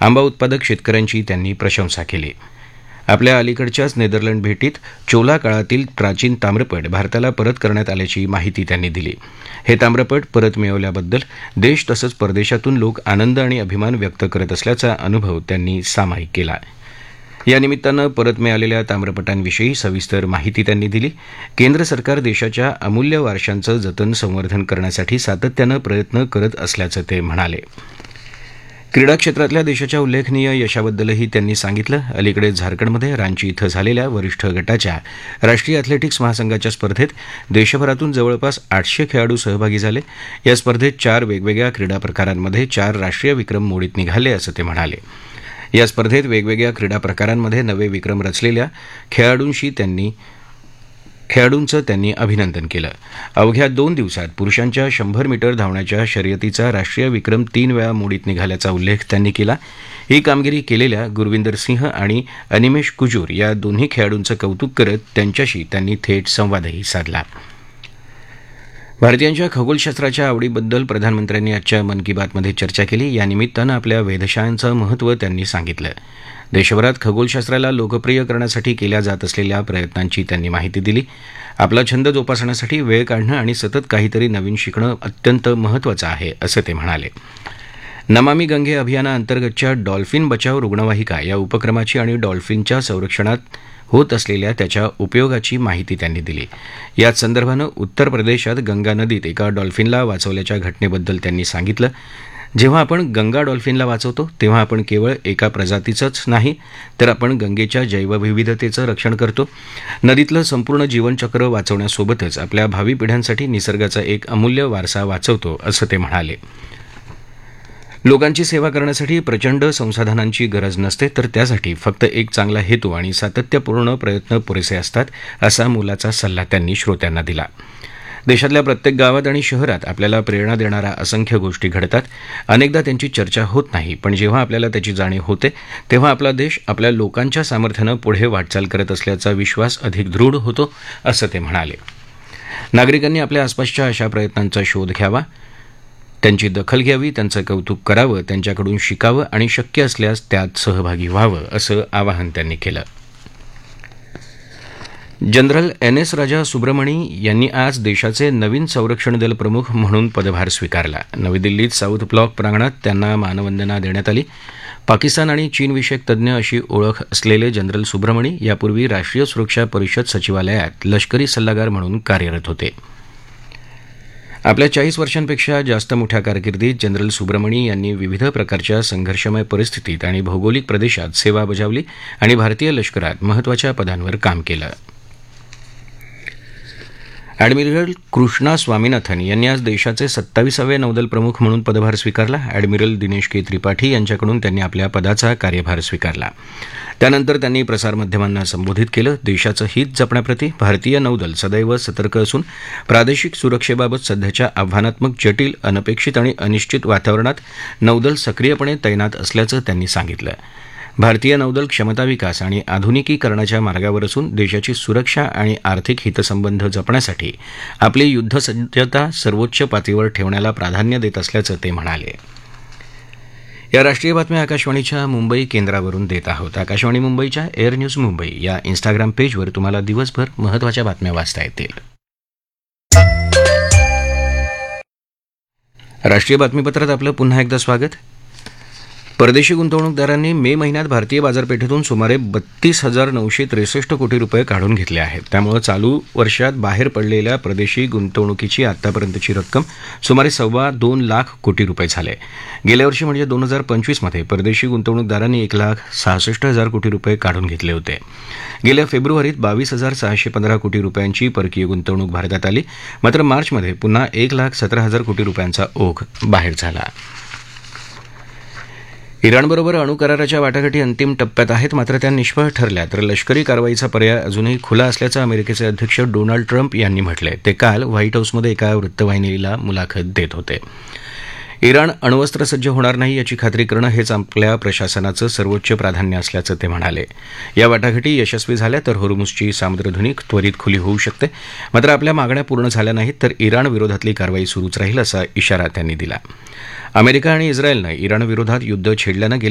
आंबा उत्पादक शेतकऱ्यांची त्यांनी प्रशंसा केली. आपल्या अलीकडच्याच नेदरलँड भेटीत चोला काळातील प्राचीन ताम्रपट भारताला परत करण्यात आल्याची माहिती त्यांनी दिली. हे ताम्रपट परत मिळवल्याबद्दल देश तसंच परदेशातून लोक आनंद आणि अभिमान व्यक्त करत असल्याचा अनुभव त्यांनी सामायिक केला. या निमित्तानं परत मिळालेल्या ताम्रपटांविषयी सविस्तर माहिती त्यांनी दिली. केंद्र सरकार देशाच्या अमूल्य वारशांचं जतन संवर्धन करण्यासाठी सातत्यानं प्रयत्न करत असल्याचं ते म्हणाले. क्रीडा क्षेत्रातल्या देशाच्या उल्लेखनीय यशाबद्दलही त्यांनी सांगितलं. अलीकडे झारखंडमध्ये रांची इथं झालेल्या वरिष्ठ गटाच्या राष्ट्रीय अॅथलेटिक्स महासंघाच्या स्पर्धेत देशभरातून जवळपास 800 खेळाडू सहभागी झाले. या स्पर्धेत 4 वेगवेगळ्या क्रीडा प्रकारांमध्ये 4 राष्ट्रीय विक्रम मोडीत निघाले असं ते म्हणाले. या स्पर्धेत वेगवेगळ्या क्रीडा प्रकारांमध्ये नवे विक्रम रचलेल्या खेळाडूंचं त्यांनी अभिनंदन केलं. अवघ्या 2 दिवसात पुरुषांच्या 100 मीटर धावण्याच्या शर्यतीचा राष्ट्रीय विक्रम 3 वेळा मोडीत निघाल्याचा उल्लेख त्यांनी केला. ही कामगिरी केलेल्या गुरविंदर सिंह आणि अनिमेश कुजूर या दोन्ही खेळाडूंचं कौतुक करत त्यांच्याशी त्यांनी थेट संवादही साधला. भारतीयांच्या खगोलशास्त्राच्या आवडीबद्दल प्रधानमंत्र्यांनी आजच्या मन की बातमध्ये चर्चा केली. या निमित्तानं आपल्या वेधशाळांचं महत्त्व त्यांनी सांगितलं. देशभरात खगोलशास्त्राला लोकप्रिय करण्यासाठी केल्या जात असलेल्या प्रयत्नांची त्यांनी माहिती दिली. आपला छंद जोपासण्यासाठी वेळ काढणं आणि सतत काहीतरी नवीन शिकणं अत्यंत महत्त्वाचं आहे असं ते म्हणाले. नमामि गंगे अभियानाअंतर्गतच्या डॉल्फिन बचाव रुग्णवाहिका या उपक्रमाची आणि डॉल्फिनच्या संरक्षणात होत असलेल्या त्याच्या उपयोगाची माहिती त्यांनी दिली. याच संदर्भानं उत्तर प्रदेशात गंगा नदीत एका डॉल्फिनला वाचवल्याच्या घटनेबद्दल त्यांनी सांगितलं. जेव्हा आपण गंगा डॉल्फिनला वाचवतो तेव्हा आपण केवळ एका प्रजातीचंच नाही तर आपण गंगेच्या जैवविविधतेचं रक्षण करतो. नदीतलं संपूर्ण जीवनचक्र वाचवण्यासोबतच आपल्या भावी पिढ्यांसाठी निसर्गाचा एक अमूल्य वारसा वाचवतो असं ते म्हणाले. लोकांची सेवा करण्यासाठी प्रचंड संसाधनांची गरज नसते तर त्यासाठी फक्त एक चांगला हेतू आणि सातत्यपूर्ण प्रयत्न पुरेसे असतात असा मोलाचा सल्ला त्यांनी श्रोत्यांना दिला. देशातल्या प्रत्येक गावात आणि शहरात आपल्याला प्रेरणा देणाऱ्या असंख्य गोष्टी घडतात. अनेकदा त्यांची चर्चा होत नाही, पण जेव्हा आपल्याला त्याची जाणीव होते तेव्हा आपला देश आपल्या लोकांच्या सामर्थ्यानं पुढे वाटचाल करत असल्याचा विश्वास अधिक दृढ होतो असं ते म्हणाले. नागरिकांनी आपल्या आसपासच्या अशा प्रयत्नांचा शोध घ्यावा, त्यांची दखल घ्यावी, त्यांचं कौतुक करावं, त्यांच्याकडून शिकावं आणि शक्य असल्यास त्यात सहभागी व्हावं असं आवाहन त्यांनी केलं. जनरल NS राजा सुब्रमणी यांनी आज देशाचे नवीन संरक्षण दल प्रमुख म्हणून पदभार स्वीकारला. नवी दिल्लीत साऊथ ब्लॉक प्रांगणात त्यांना मानवंदना देण्यात आली. पाकिस्तान आणि चीनविषयक तज्ज्ञ अशी ओळख असलेले जनरल सुब्रमणी यापूर्वी राष्ट्रीय सुरक्षा परिषद सचिवालयात लष्करी सल्लागार म्हणून कार्यरत होते. आपल्या 40 वर्षांपेक्षा जास्त मोठ्या कारकिर्दीत जनरल सुब्रमणी यांनी विविध प्रकारच्या संघर्षमय परिस्थितीत आणि भौगोलिक प्रदेशात सेवा बजावली आणि भारतीय लष्करात महत्त्वाच्या पदांवर काम केलं. ॲडमिरल कृष्णा स्वामीनाथन यांनी आज देशाचे 27वे नौदल प्रमुख म्हणून पदभार स्वीकारला. ॲडमिरल दिनेश के त्रिपाठी यांच्याकडून त्यांनी आपल्या पदाचा कार्यभार स्वीकारला. त्यानंतर त्यांनी प्रसारमाध्यमांना संबोधित केलं. देशाचं हित जपण्याप्रती भारतीय नौदल सदैव सतर्क असून प्रादेशिक सुरक्षेबाबत सध्याच्या आव्हानात्मक, जटिल, अनपेक्षित आणि अनिश्चित वातावरणात नौदल सक्रियपणे तैनात असल्याचं त्यांनी सांगितलं. भारतीय नौदल क्षमता विकास आणि आधुनिकीकरणाच्या मार्गावर असून देशाची सुरक्षा आणि आर्थिक हितसंबंध जपण्यासाठी आपली युद्धसज्जता सर्वोच्च पातळीवर ठेवण्याला प्राधान्य देत असल्याचं ते म्हणाले. या राष्ट्रीय बातम्या आकाशवाणीच्या मुंबई केंद्रावरून देत आहोत. आकाशवाणी मुंबईच्या एअर न्यूज मुंबई या इंस्टाग्राम पेजवर तुम्हाला दिवसभर महत्त्वाच्या बातम्या वाचता येतील. राष्ट्रीय बातमीपत्रात आपलं पुन्हा एकदा स्वागत. परदेशी गुंतवणूकदारांनी मे महिन्यात भारतीय बाजारपेठेतून सुमारे 32,963 कोटी रुपये काढून घेतले आहेत. त्यामुळे चालू वर्षात बाहेर पडलेल्या परदेशी गुंतवणुकीची आतापर्यंतची रक्कम सुमारे 2.25 लाख कोटी रुपये झाले. गेल्या वर्षी म्हणजे 2025मध्ये परदेशी गुंतवणूकदारांनी 1,66,000 कोटी रुपये काढून घेतले होते. गेल्या फेब्रुवारीत 22,615 कोटी रुपयांची परकीय गुंतवणूक भारतात आली. मात्र मार्चमध्ये पुन्हा 1,17,000 कोटी रुपयांचा ओघ बाहेर झाला. इराणबरोबर अणुकराराच्या वाटाघाटी अंतिम टप्प्यात आहेत. मात्र त्या निष्फळ ठरल्या तर लष्करी कारवाईचा पर्याय अजूनही खुला असल्याचं अमेरिकेचे अध्यक्ष डोनाल्ड ट्रम्प यांनी म्हटलंय. ते काल व्हाईट हाऊसमध्ये एका वृत्तवाहिनीला मुलाखत देत होते. इराण अण्वस्त्र सज्ज होणार नाही याची खात्री करणं हेच आपल्या प्रशासनाचं सर्वोच्च प्राधान्य असल्याचं ते म्हणाले. या वाटाघाटी यशस्वी झाल्या तर होर्मुझची सामुद्रधुनी त्वरित खुली होऊ शकते. मात्र आपल्या मागण्या पूर्ण झाल्या नाहीत तर इराण विरोधातली कारवाई सुरूच राहील असा इशारा त्यांनी दिला. अमेरिका आणि इस्रायलनं इराणविरोधात युद्ध छेडल्यानं